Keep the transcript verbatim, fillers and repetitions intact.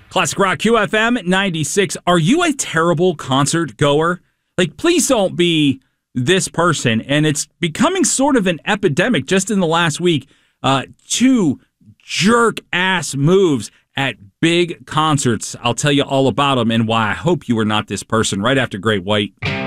Classic Rock Q F M ninety-six. Are you a terrible concert goer? Like, please don't be this person. And it's becoming sort of an epidemic just in the last week. Uh, two jerk-ass moves at big concerts. I'll tell you all about them and why I hope you are not this person right after Great White.